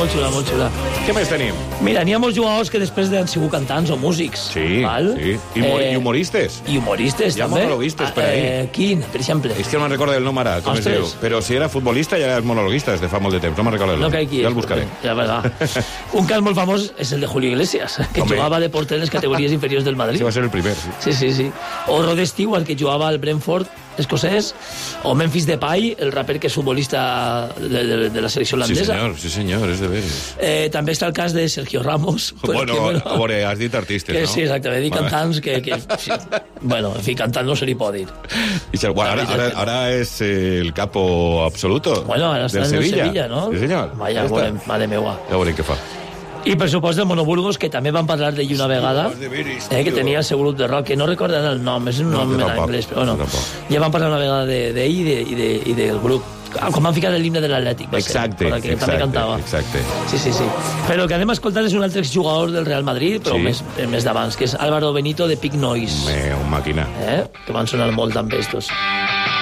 molt xula, molt xula. Què més tenim? Mira, n'hi ha molts jugadors que després han sigut cantants o músics. Sí, val? sí. I humoristes. I humoristes, Hi ha també. monologuistes per ahí. Quin, per exemple? És que no me'n recordo el nom ara, com es diu. Però si era futbolista ja era monologuista des de fa molt de temps. No me'n recordo el nom. No, Ja el buscaré. Ja, verdad. Un cas molt famós és el de Julio Iglesias, que jugava de porter en les categories inferiors del Madrid. Sí, va ser el primer, sí. Sí. O Rod Stewart, que jugava al Brentford escocès, o Memphis Depay, el raper que és futbolista de la selecció holandesa. Sí, senyor, és de veres. També està el cas de Sergio Ramos. Bueno, a veure, has dit artistes, no? Sí, exactament, i cantants que sí. Bueno, en fi, cantant no se li pot dir. Ara és el capo absoluto. Bueno, ara està en el Sevilla, no? Sí, senyor. Vaya, mare meua. Ja veurem què fa. I, per supost, del Monoburgos, que també van parlar d'ell una vegada, que tenia el seu grup de rock, que no recordarà el nom, és un nom en anglès, però no. Ja van parlar una vegada d'ell i del grup. Com van ficar l'himne de l'Atlètic. Exacte. També cantava. Sí. Però el que anem a escoltar és un altre exjugador del Real Madrid, però més d'abans, que és Álvaro Benito de Pig Noise. Un màquina. Que van sonar molt també, estos.